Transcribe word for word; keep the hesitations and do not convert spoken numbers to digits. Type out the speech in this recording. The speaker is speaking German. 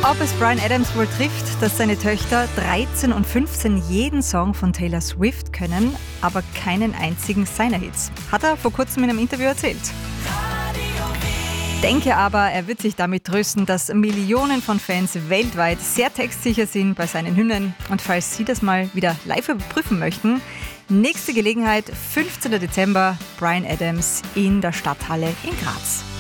Ob es Bryan Adams wohl trifft, dass seine Töchter dreizehn und fünfzehn jeden Song von Taylor Swift können, aber keinen einzigen seiner Hits. Hat er vor kurzem in einem Interview erzählt. Denke aber, er wird sich damit trösten, dass Millionen von Fans weltweit sehr textsicher sind bei seinen Hymnen. Und falls Sie das mal wieder live überprüfen möchten, nächste Gelegenheit fünfzehnten Dezember, Bryan Adams in der Stadthalle in Graz.